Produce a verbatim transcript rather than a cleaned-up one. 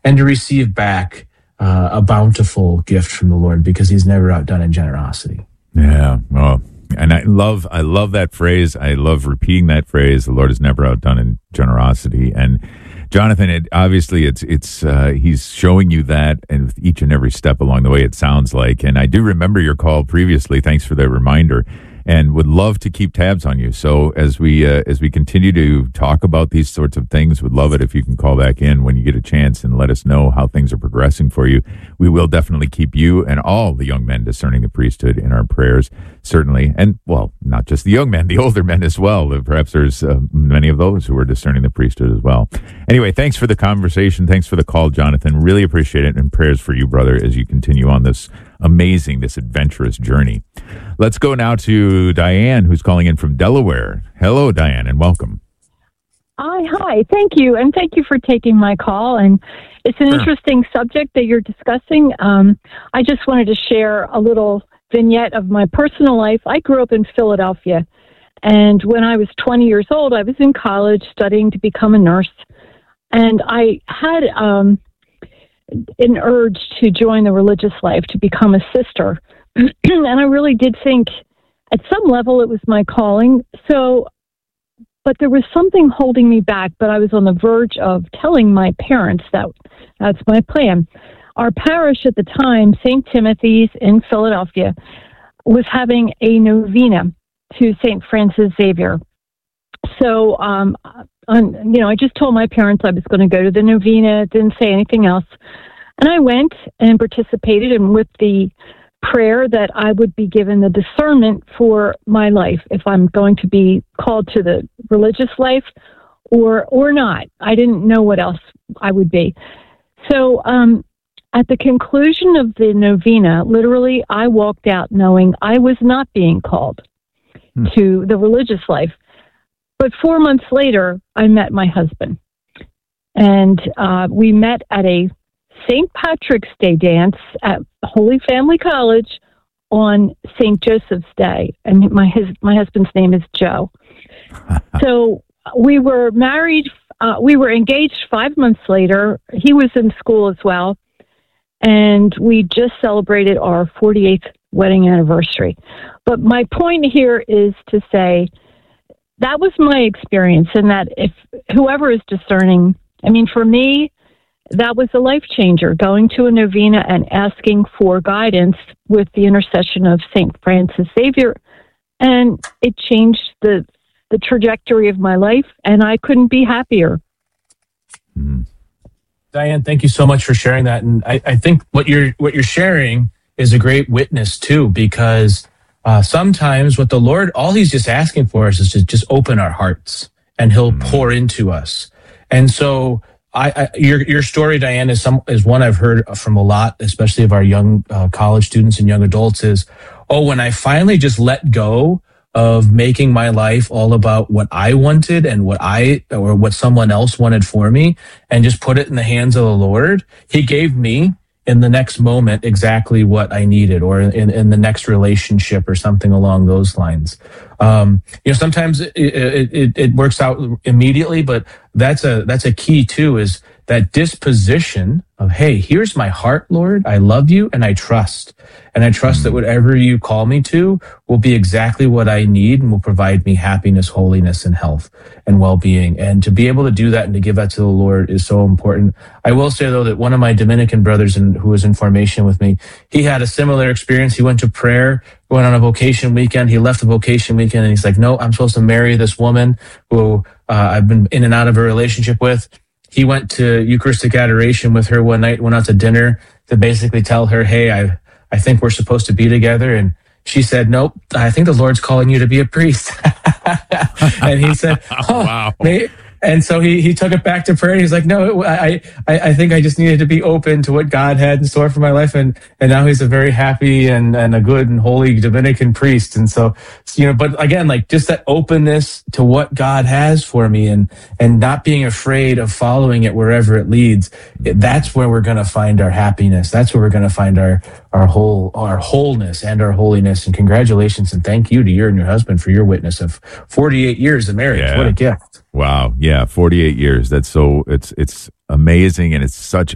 and to receive back uh, a bountiful gift from the Lord, because he's never outdone in generosity. Yeah. Well, and I love, I love that phrase. I love repeating that phrase. The Lord is never outdone in generosity. And Jonathan, it, obviously it's, it's, uh, he's showing you that, and each and every step along the way, it sounds like. And I do remember your call previously. Thanks for the reminder. And would love to keep tabs on you. So as we uh, as we continue to talk about these sorts of things, would love it if you can call back in when you get a chance and let us know how things are progressing for you. We will definitely keep you and all the young men discerning the priesthood in our prayers, certainly. And, well, not just the young men, the older men as well. Perhaps there's uh, many of those who are discerning the priesthood as well. Anyway, thanks for the conversation. Thanks for the call, Jonathan. Really appreciate it. And prayers for you, brother, as you continue on this amazing, this adventurous journey. Let's go now to Diane, who's calling in from Delaware. Hello, Diane, and welcome. Hi, hi. Thank you, and thank you for taking my call. And it's an Sure. interesting subject that you're discussing. Um, I just wanted to share a little vignette of my personal life. I grew up in Philadelphia, and when I was twenty years old, I was in college studying to become a nurse, and I had um, an urge to join the religious life, to become a sister. And I really did think at some level it was my calling. So, but there was something holding me back, but I was on the verge of telling my parents that that's my plan. Our parish at the time, Saint Timothy's in Philadelphia, was having a novena to Saint Francis Xavier. So, um, on, you know, I just told my parents I was going to go to the novena, didn't say anything else. And I went and participated, and with the prayer that I would be given the discernment for my life, if I'm going to be called to the religious life or or not. I didn't know what else I would be. So um, at the conclusion of the novena, literally, I walked out knowing I was not being called hmm. to the religious life. But four months later, I met my husband. And uh, we met at a Saint Patrick's Day dance at Holy Family College on Saint Joseph's Day, and my his my husband's name is Joe. So we were married. Uh, we were engaged five months later. He was in school as well, and we just celebrated our forty-eighth wedding anniversary. But my point here is to say that was my experience, and that if whoever is discerning, I mean, for me, that was a life changer, going to a novena and asking for guidance with the intercession of Saint Francis Xavier. And it changed the the trajectory of my life, and I couldn't be happier. Mm. Diane, thank you so much for sharing that. And I, I think what you're what you're sharing is a great witness too, because uh, sometimes what the Lord, all he's just asking for us is to just open our hearts, and he'll mm. pour into us. And so I, I, your your story, Diane, is some is one I've heard from a lot, especially of our young uh, college students and young adults. Is oh, when I finally just let go of making my life all about what I wanted and what I or what someone else wanted for me, and just put it in the hands of the Lord, He gave me in the next moment exactly what I needed, or in, in the next relationship, or something along those lines. Um, you know, sometimes it, it, it, it works out immediately, but that's a that's a key too, is that disposition of, hey, here's my heart, Lord. I love you and I trust. And I trust that whatever you call me to will be exactly what I need and will provide me happiness, holiness, and health and well-being. And to be able to do that and to give that to the Lord is so important. I will say, though, that one of my Dominican brothers in, who was in formation with me, he had a similar experience. He went to prayer, went on a vocation weekend. He left the vocation weekend and he's like, no, I'm supposed to marry this woman who uh, I've been in and out of a relationship with. He went to Eucharistic adoration with her one night, went out to dinner to basically tell her, hey, I I think we're supposed to be together. And she said, nope, I think the Lord's calling you to be a priest. And he said, oh, wow. May, and so he he took it back to prayer. He's like, no, I, I I think I just needed to be open to what God had in store for my life. And and now he's a very happy and, and a good and holy Dominican priest. And so, you know, but again, like just that openness to what God has for me, and and not being afraid of following it wherever it leads. It, that's where we're going to find our happiness. That's where we're going to find our our whole our wholeness and our holiness. And congratulations and thank you to you and your husband for your witness of forty-eight years of marriage. Yeah. What a gift. Wow. Yeah. forty-eight years. That's so, it's, it's amazing. And it's such